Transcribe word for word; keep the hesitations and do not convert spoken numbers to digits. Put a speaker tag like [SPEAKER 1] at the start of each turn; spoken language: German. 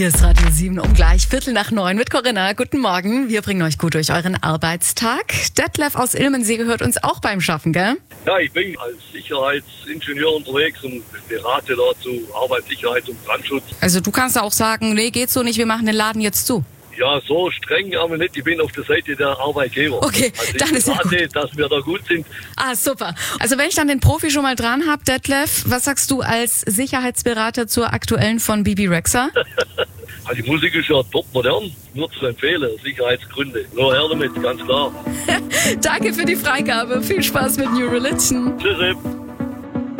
[SPEAKER 1] Hier ist Radio sieben um gleich Viertel nach neun mit Corinna. Guten Morgen. Wir bringen euch gut durch euren Arbeitstag. Detlef aus Ilmensee gehört uns auch beim Schaffen, gell?
[SPEAKER 2] Ja, ich bin als Sicherheitsingenieur unterwegs und berate dazu Arbeitssicherheit und Brandschutz.
[SPEAKER 1] Also du kannst auch sagen, nee, geht so nicht, wir machen den Laden jetzt zu.
[SPEAKER 2] Ja, so streng aber nicht. Ich bin auf der Seite der Arbeitgeber.
[SPEAKER 1] Okay,
[SPEAKER 2] also
[SPEAKER 1] dann ist ja gut.
[SPEAKER 2] berate, dass wir da gut sind.
[SPEAKER 1] Ah, super. Also wenn ich dann den Profi schon mal dran habe, Detlef, was sagst du als Sicherheitsberater zur aktuellen von Bibi Rexha?
[SPEAKER 2] Also die Musik ist ja top modern, nur zu empfehlen, Sicherheitsgründe. Nur her damit, ganz klar.
[SPEAKER 1] Danke für die Freigabe. Viel Spaß mit New Religion.
[SPEAKER 2] Tschüss.